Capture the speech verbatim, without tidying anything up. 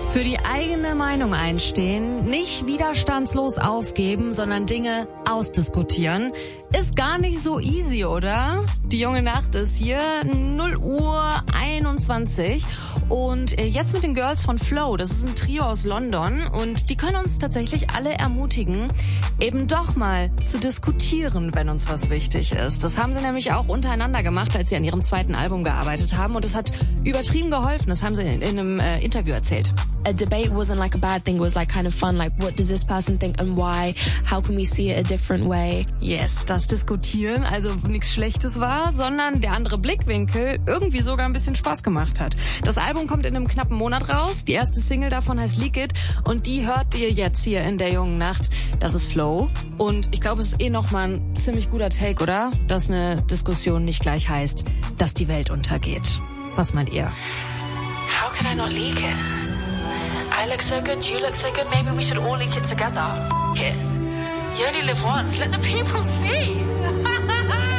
Für die eigene Meinung einstehen, nicht widerstandslos aufgeben, sondern Dinge ausdiskutieren, ist gar nicht so easy, oder? Die junge Nacht ist hier, null Uhr einundzwanzig und jetzt mit den Girls von Flow, das ist ein Trio aus London und die können uns tatsächlich alle ermutigen, eben doch mal zu diskutieren, wenn uns was wichtig ist. Das haben sie nämlich auch untereinander gemacht, als sie an ihrem zweiten Album gearbeitet haben und es hat übertrieben geholfen, das haben sie in, in einem äh, Interview erzählt. A debate wasn't like a bad thing, it was like kind of fun, like what does this person think and why, how can we see it a different way? Yes, das Diskutieren also nichts Schlechtes war, sondern der andere Blickwinkel irgendwie sogar ein bisschen Spaß gemacht hat. Das Album kommt in einem knappen Monat raus, die erste Single davon heißt Leak It und die hört ihr jetzt hier in der jungen Nacht. Das ist Flow und ich glaube, es ist eh nochmal ein ziemlich guter Take, oder? Dass eine Diskussion nicht gleich heißt, dass die Welt untergeht. Was meint ihr? How can I not leak it? I look so good, you look so good, maybe we should all leak it together. Yeah. You only live once, let the people see.